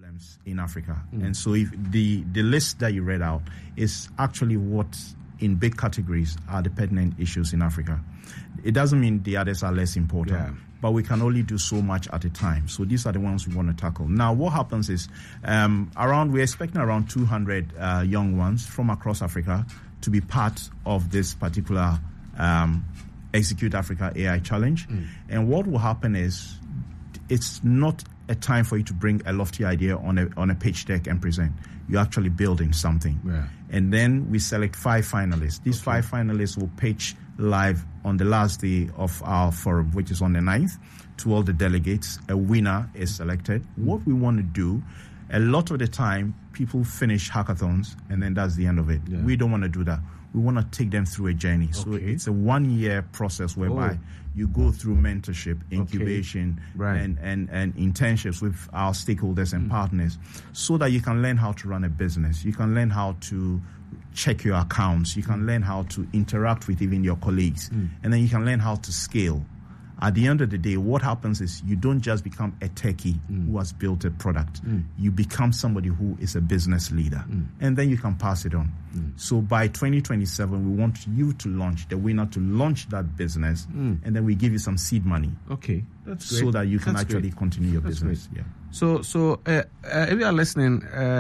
problems in Africa. And so if the list that you read out is actually what in big categories are the pertinent issues in Africa. It doesn't mean the others are less important, but we can only do so much at a time. So these are the ones we want to tackle. Now, what happens is we're expecting around 200 young ones from across Africa to be part of this particular Execute Africa AI Challenge. And what will happen is it's not a time for you to bring a lofty idea on a pitch deck and present. You're actually building something. And then we select 5 finalists. These 5 finalists will pitch live on the last day of our forum, which is on the 9th, to all the delegates. A winner is selected. What we want to do, a lot of the time, people finish hackathons, and then that's the end of it. We don't want to do that. We want to take them through a journey. So it's a 1-year process whereby you go through mentorship, incubation, and internships with our stakeholders and partners, so that you can learn how to run a business. You can learn how to check your accounts. You can learn how to interact with even your colleagues. And then you can learn how to scale. At the end of the day, what happens is you don't just become a techie who has built a product. You become somebody who is a business leader. And then you can pass it on. So by 2027, we want you to launch, the winner to launch that business, and then we give you some seed money. Okay, that's great. So that you can actually continue your business. Yeah. So if you are listening,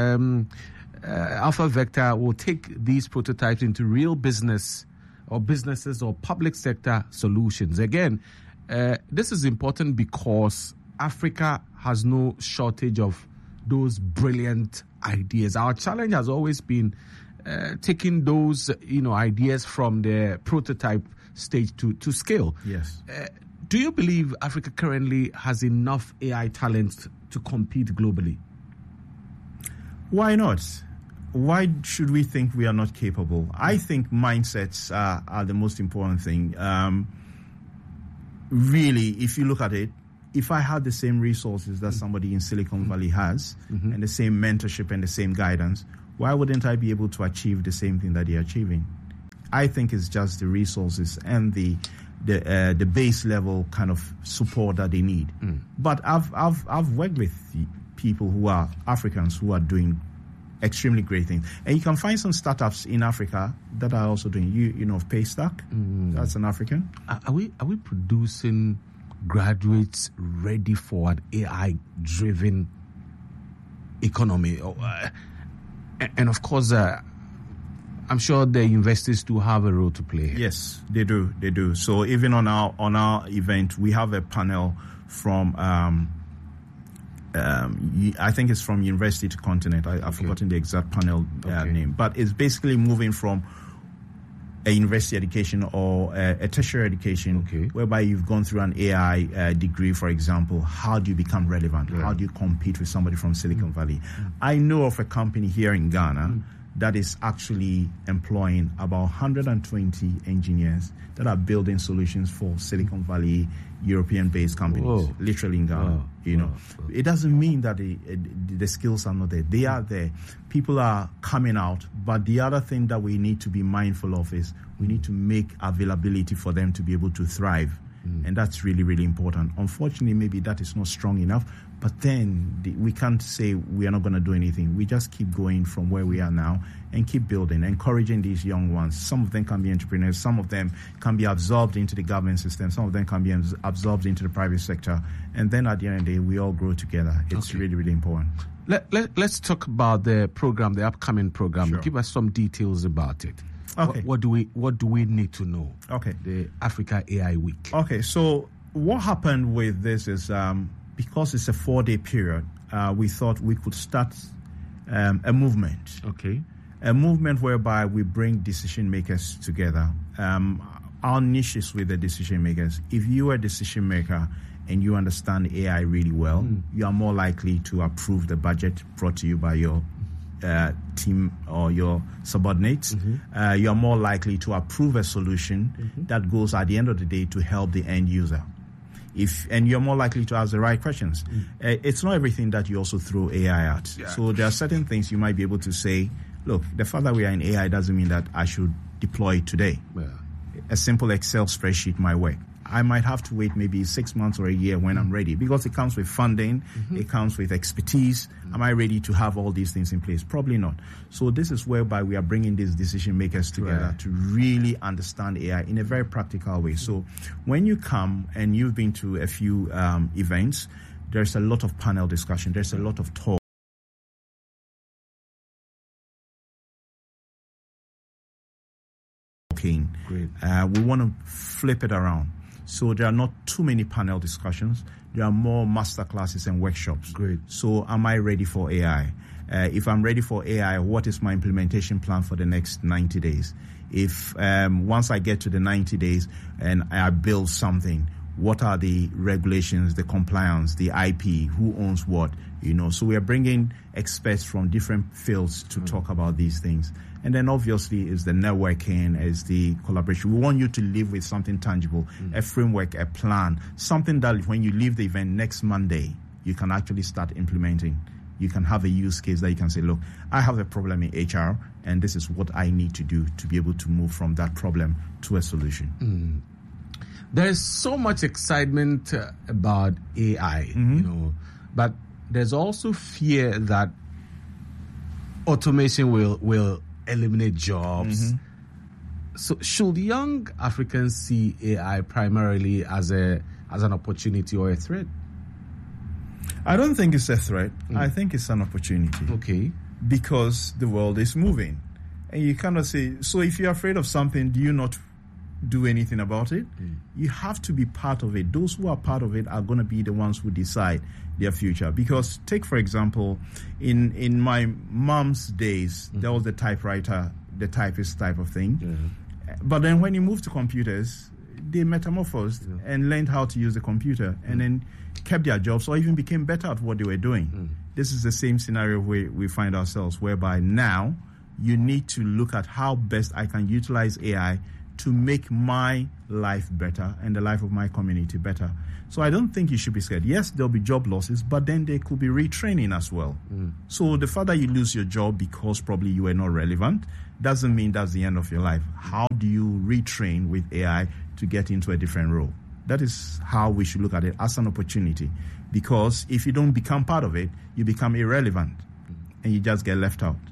Alpha Vector will take these prototypes into real business or businesses or public sector solutions. Again, this is important because Africa has no shortage of those brilliant ideas. Our challenge has always been taking those ideas from the prototype stage to scale. Yes. Do you believe Africa currently has enough AI talent to compete globally? Why not? Why should we think we are not capable? I think mindsets are the most important thing. Really, if you look at it, if I had the same resources that somebody in Silicon Valley has, and the same mentorship and the same guidance, why wouldn't I be able to achieve the same thing that they're achieving? I think it's just the resources and the base level kind of support that they need. But I've worked with people who are Africans who are doing extremely great things, and you can find some startups in Africa that are also doing. You know, Paystack, that's an African. Are we producing graduates ready for an AI-driven economy? And of course, I'm sure the investors do have a role to play here. Yes, they do. So even on our event, we have a panel from I think it's from University to Continent. I've forgotten the exact panel name, but it's basically moving from a university education or a tertiary education, whereby you've gone through an AI degree, for example. How do you become relevant? How do you compete with somebody from Silicon Valley? I know of a company here in Ghana that is actually employing about 120 engineers that are building solutions for Silicon Valley, European-based companies, literally in Ghana. It doesn't mean that the skills are not there. They are there. People are coming out. But the other thing that we need to be mindful of is we need to make availability for them to be able to thrive. And that's really, really important. Unfortunately, maybe that is not strong enough. But then we can't say we are not going to do anything. We just keep going from where we are now and keep building, encouraging these young ones. Some of them can be entrepreneurs. Some of them can be absorbed into the government system. Some of them can be absorbed into the private sector. And then at the end of the day, we all grow together. It's really, really important. Let's talk about the program, the upcoming program. Sure. Give us some details about it. Okay. What do we need to know? Okay. The Africa AI Week. Okay. So what happened with this is because it's a 4-day period, we thought we could start a movement. Okay. A movement whereby we bring decision makers together. Our niche is with the decision makers. If you are a decision maker and you understand AI really well, you are more likely to approve the budget brought to you by your team or your subordinates. You are more likely to approve a solution that goes at the end of the day to help the end user. And you're more likely to ask the right questions. It's not everything that you also throw AI at. Yeah. So there are certain things you might be able to say, look, the fact that we are in AI doesn't mean that I should deploy it today. Yeah. A simple Excel spreadsheet might work. I might have to wait maybe 6 months or a year when I'm ready, because it comes with funding, it comes with expertise. Am I ready to have all these things in place? Probably not. So this is whereby we are bringing these decision makers together to really understand AI in a very practical way. So when you come and you've been to a few events, there's a lot of panel discussion, there's a lot of talk. Great. We want to flip it around. So there are not too many panel discussions. There are more master classes and workshops. Great. So am I ready for AI? If I'm ready for AI, what is my implementation plan for the next 90 days? If once I get to the 90 days and I build something, what are the regulations, the compliance, the IP, who owns what? So we are bringing experts from different fields to talk about these things. And then obviously is the networking, is the collaboration. We want you to live with something tangible, a framework, a plan, something that when you leave the event next Monday, you can actually start implementing. You can have a use case that you can say, look, I have a problem in HR, and this is what I need to do to be able to move from that problem to a solution. There's so much excitement about AI, but there's also fear that automation will eliminate jobs. So should young Africans see AI primarily as an opportunity or a threat? I don't think it's a threat. I think it's an opportunity. Okay. Because the world is moving. And you cannot say, so if you're afraid of something, do you not do anything about it? You have to be part of it. Those who are part of it are going to be the ones who decide their future. Because take, for example, in my mom's days, there was the typewriter, the typist type of thing. But then when you moved to computers, they metamorphosed and learned how to use the computer and then kept their jobs or even became better at what they were doing. This is the same scenario where we find ourselves, whereby now you need to look at how best I can utilize AI to make my life better and the life of my community better. So I don't think you should be scared. Yes, there'll be job losses, but then there could be retraining as well. So the fact that you lose your job because probably you were not relevant doesn't mean that's the end of your life. How do you retrain with AI to get into a different role? That is how we should look at it, as an opportunity. Because if you don't become part of it, you become irrelevant and you just get left out.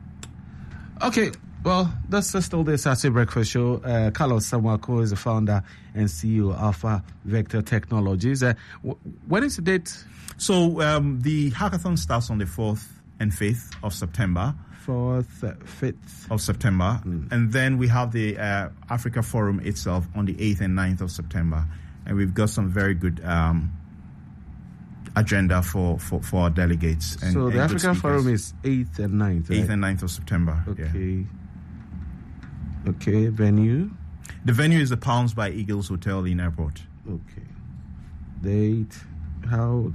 Okay. Well, that's still the Saturday Breakfast Show. Carlos Samuako is the founder and CEO of Alpha Vector Technologies. When is the date? So the hackathon starts on the 4th and 5th of September. 4th, 5th of September. And then we have the Africa Forum itself on the 8th and 9th of September. And we've got some very good agenda for our delegates. So the Africa Forum is 8th and 9th, right? 8th and 9th of September. Okay. Okay, venue? The venue is the Palms by Eagles Hotel in Airport. Okay. Date, how?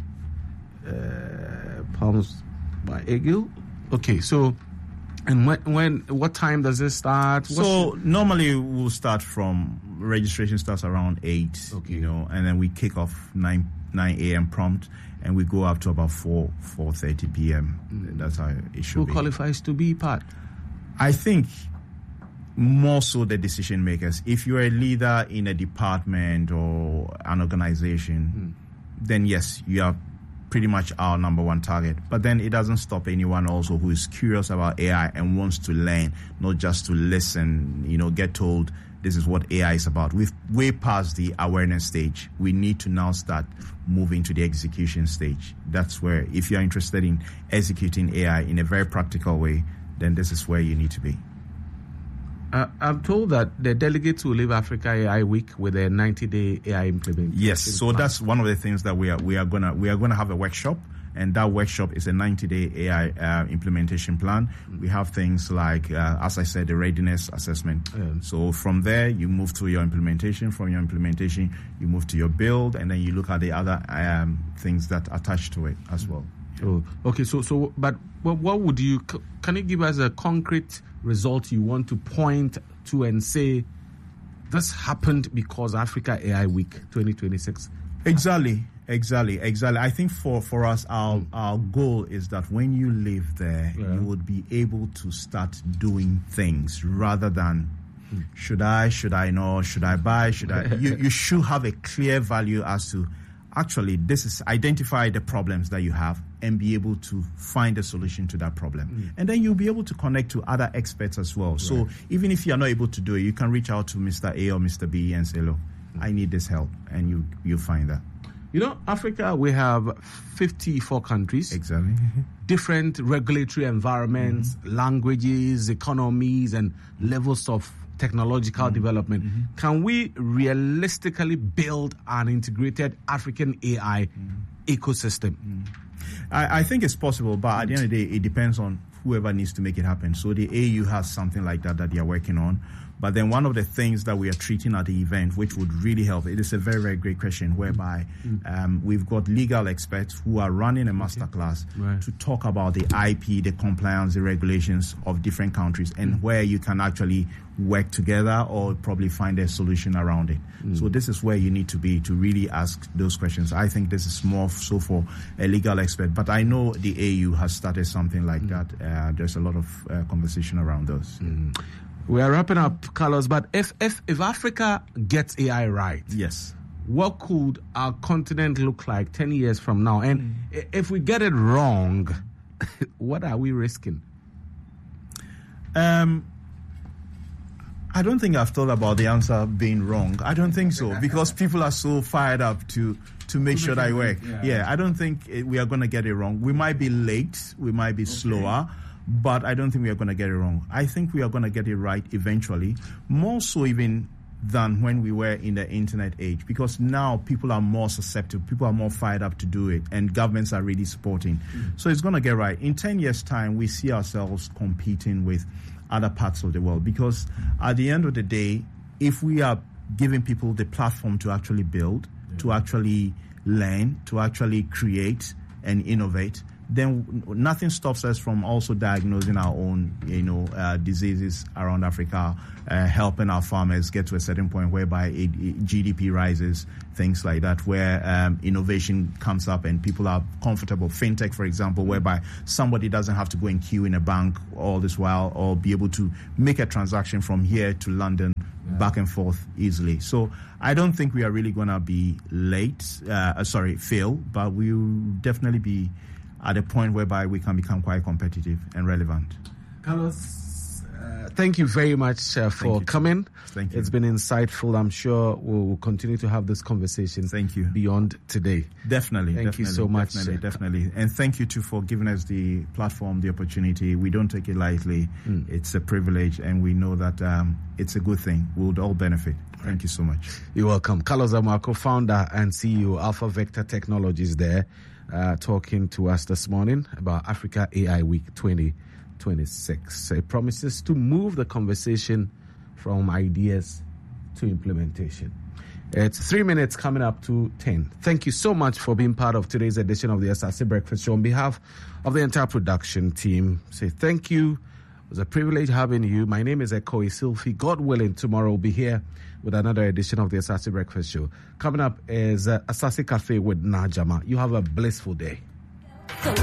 Palms by Eagle? Okay, so, and what time does it start? Normally we'll start from, registration starts around 8, okay. And then we kick off 9 a.m. prompt, and we go up to about 4:30 p.m. That's how it should be. Who qualifies to be part? I think more so the decision makers. If you're a leader in a department or an organization, then yes, you are pretty much our number one target. But then it doesn't stop anyone also who is curious about AI and wants to learn, not just to listen, get told this is what AI is about. We've way past the awareness stage. We need to now start moving to the execution stage. That's where, if you're interested in executing AI in a very practical way, then this is where you need to be. I'm told that the delegates will leave Africa AI Week with a 90-day AI implementation. Yes, so that's one of the things that we are gonna have a workshop, and that workshop is a 90-day AI implementation plan. We have things like, as I said, the readiness assessment. So from there, you move to your implementation. From your implementation, you move to your build, and then you look at the other things that attach to it as well. Oh, okay. But what would you? Can you give us a concrete result you want to point to and say this happened because Africa AI Week 2026? Exactly. I think for us, our goal is that when you live there, you would be able to start doing things rather than Should I not? Should I buy? You should have a clear value as to, actually, this is identify the problems that you have and be able to find a solution to that problem. And then you'll be able to connect to other experts as well. Right. So even if you're not able to do it, you can reach out to Mr. A or Mr. B and say, look, I need this help. And you find that. You know, Africa, we have 54 countries. Exactly. Different regulatory environments, languages, economies, and levels of technological development. Can we realistically build an integrated African AI ecosystem? I think it's possible, but at the end of the day, it depends on whoever needs to make it happen. So the AU has something like that they are working on. But then one of the things that we are treating at the event, which would really help, it is a very, very great question, whereby we've got legal experts who are running a masterclass to talk about the IP, the compliance, the regulations of different countries, and where you can actually work together or probably find a solution around it. So this is where you need to be to really ask those questions. I think this is more so for a legal expert, but I know the AU has started something like that. There's a lot of conversation around those. We are wrapping up, Carlos, but if Africa gets AI right, yes, what could our continent look like 10 years from now? And if we get it wrong, what are we risking? I don't think I've thought about the answer being wrong. I don't think so, because people are so fired up to make sure that it works. Yeah, I don't think we are going to get it wrong. We might be late, we might be slower, but I don't think we are going to get it wrong. I think we are going to get it right eventually, more so even than when we were in the internet age, because now people are more susceptible, people are more fired up to do it, and governments are really supporting. So it's going to get right. In 10 years' time, we see ourselves competing with other parts of the world, because at the end of the day, if we are giving people the platform to actually build, to actually learn, to actually create and innovate, then nothing stops us from also diagnosing our own, diseases around Africa, helping our farmers get to a certain point whereby GDP rises, things like that, where innovation comes up and people are comfortable. Fintech, for example, whereby somebody doesn't have to go and queue in a bank all this while, or be able to make a transaction from here to London back and forth easily. So I don't think we are really going to be fail, but we will definitely be at a point whereby we can become quite competitive and relevant. Carlos, thank you very much for coming. Thank you. It's been insightful. I'm sure we'll continue to have this conversation. Thank you. Beyond today. Definitely. Thank you so much. Definitely. And thank you too for giving us the platform, the opportunity. We don't take it lightly. It's a privilege, and we know that it's a good thing. We'll all benefit. Thank you so much. You're welcome. Carlos Amoako, founder and CEO, Alpha Vector Technologies there. Talking to us this morning about Africa AI Week 2026. It promises to move the conversation from ideas to implementation. It's 3 minutes coming up to 10. Thank you so much for being part of today's edition of the SRC Breakfast Show. On behalf of the entire production team, say thank you. It was a privilege having you. My name is Ekoyi Silfi. God willing, tomorrow we'll be here with another edition of the SRC Breakfast Show. Coming up is SRC Cafe with Najama. You have a blissful day.